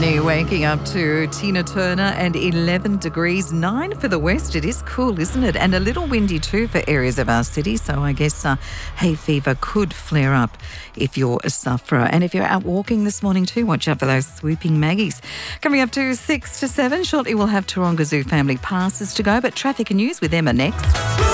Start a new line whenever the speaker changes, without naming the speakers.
Sydney waking up to Tina Turner and 11 degrees, 9 for the west. It is cool, isn't it? And a little windy too for areas of our city. So I guess hay fever could flare up if you're a sufferer. And if you're out walking this morning too, watch out for those swooping Maggies. Coming up to 6 to 7, shortly we'll have Taronga Zoo family passes to go. But traffic and news with Emma next.